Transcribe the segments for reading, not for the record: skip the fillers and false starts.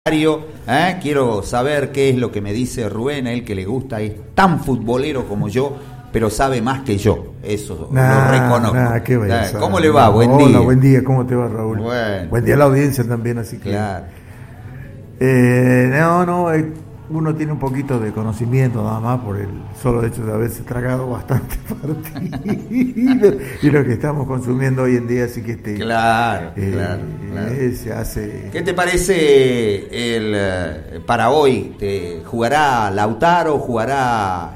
Quiero saber qué es lo que me dice Rubén, a él que le gusta, es tan futbolero como yo, pero sabe más que yo, eso lo reconozco. ¿Cómo le va? Buen día. Hola, buen día, ¿cómo te va, Raúl? Bueno. Buen día a la audiencia también, así que... Claro. Uno tiene un poquito de conocimiento nada más por el solo hecho de haberse tragado bastante partido y lo que estamos consumiendo hoy en día, así que claro. Se hace... ¿Qué te parece para hoy? ¿Jugará Lautaro? ¿Jugará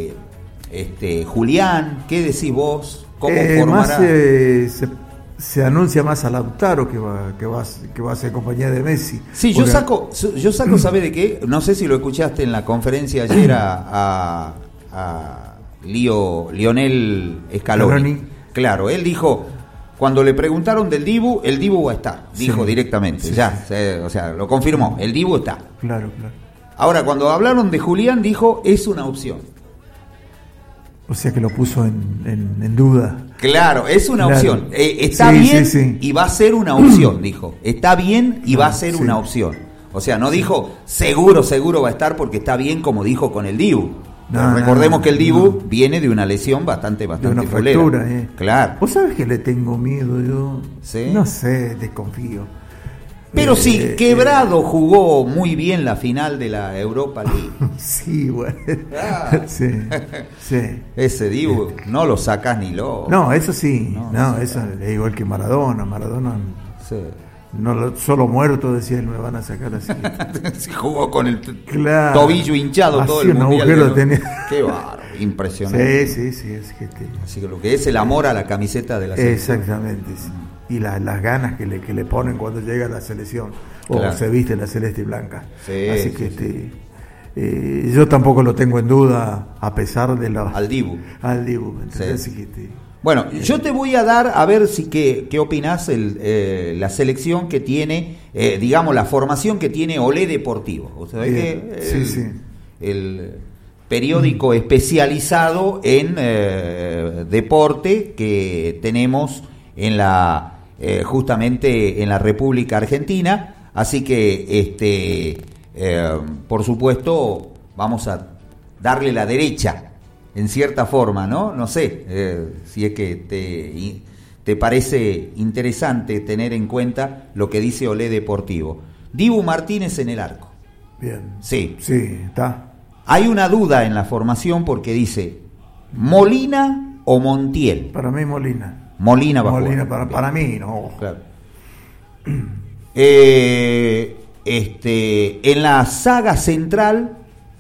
Julián? ¿Qué decís vos? ¿Cómo formará? Se anuncia más a Lautaro que va a ser compañía de Messi. Sí, yo saco, ¿sabe de qué? No sé si lo escuchaste en la conferencia ayer a Lionel Scaloni. Claro, él dijo, cuando le preguntaron del Dibu, el Dibu va a estar, dijo directamente, o sea, lo confirmó, el Dibu está. Claro. Ahora, cuando hablaron de Julián, dijo, es una opción. O sea que lo puso en duda. Claro, es una opción. Está bien y va a ser una opción, dijo. Está bien y va a ser una opción. O sea, no dijo seguro va a estar porque está bien como dijo con el Dibu. Recordemos que el Dibu viene de una lesión bastante de una fulera. fractura, Claro. ¿Vos sabés que le tengo miedo yo? ¿Sí? No sé, desconfío. Pero sí, Quebrado jugó muy bien la final de la Europa League. Sí, bueno. Sí. Ese Dibu no lo sacas ni loco. No, eso sí. No, eso es igual que Maradona. No, solo muerto, decía él, me van a sacar así. Sí, jugó con el tobillo hinchado todo el mundial. Qué bárbaro, impresionante. Sí. Así que lo que es el amor a la camiseta de la selección. Exactamente, sí. Y las ganas que le ponen cuando llega a la selección claro. O se viste la celeste y blanca. Así que yo tampoco lo tengo en duda, a pesar de al Dibu. Así que bueno, yo te voy a dar a ver si qué opinás la selección que tiene, digamos la formación que tiene Olé Deportivo. O sea, el periódico especializado en deporte que tenemos en justamente en la República Argentina, así que por supuesto vamos a darle la derecha en cierta forma, no sé si es que te parece interesante tener en cuenta lo que dice Olé Deportivo. Dibu Martínez en el arco. Bien. Sí, está. Hay una duda en la formación porque dice Molina o Montiel. Para mí Molina va a jugar. Para mí, no. Claro. En la saga central,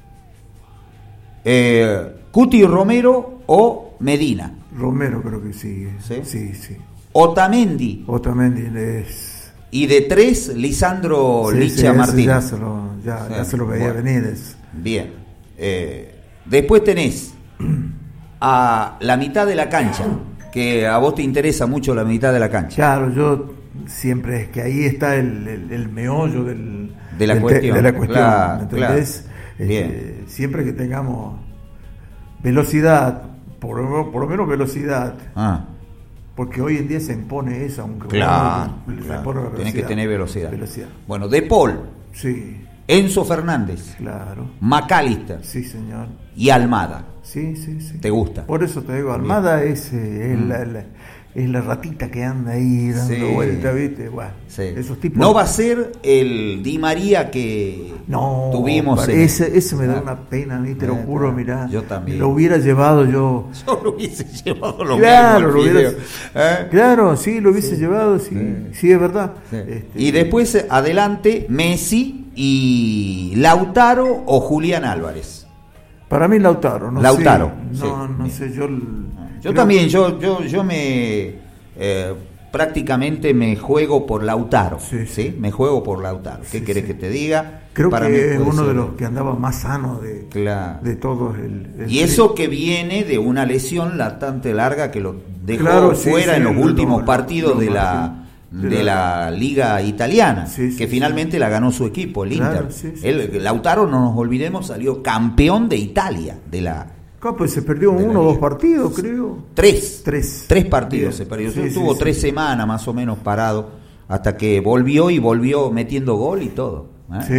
Cuti Romero o Medina. Romero creo que sí. Sí. Otamendi es... Y de 3, Lisandro Licha Martínez. Ya se lo veía venir. Bien. Después tenés a la mitad de la cancha, que a vos te interesa mucho la mitad de la cancha. Claro, yo siempre es que ahí está el meollo de la cuestión. Claro, ¿entendés? Claro. Siempre que tengamos velocidad, por lo menos velocidad, porque hoy en día se impone eso, aunque claro. Tenés que tener velocidad. Bueno, De Paul, sí. Enzo Fernández, claro. McAllister, sí señor, y Almada. Sí. ¿Te gusta? Por eso te digo, Almada es la ratita que anda ahí dando vueltas, ¿viste? Bueno, esos tipos. No va a ser el Di María que tuvimos. Ese me da una pena a mí, te lo juro, mirá. Yo también. Lo hubiera llevado yo. Yo lo hubiese llevado lo claro, mismo. Claro, sí, lo hubiese llevado, sí, es verdad. Sí. Y después, adelante, Messi y Lautaro o Julián Álvarez. Para mí Lautaro, no sé, yo también, yo me prácticamente me juego por Lautaro, ¿sí? Me juego por Lautaro. ¿Qué querés que te diga? Creo que es uno de los que andaba más sano de todos. Y eso que viene de una lesión bastante larga que lo dejó fuera en los últimos partidos de la Liga Italiana, que finalmente la ganó su equipo, el Inter. Lautaro, no nos olvidemos, salió campeón de Italia de la Pues se perdió 1 o 2 partidos, creo. Tres partidos Bien. se perdió. Estuvo 3 semanas más o menos parado hasta que volvió metiendo gol y todo. ¿eh? Sí.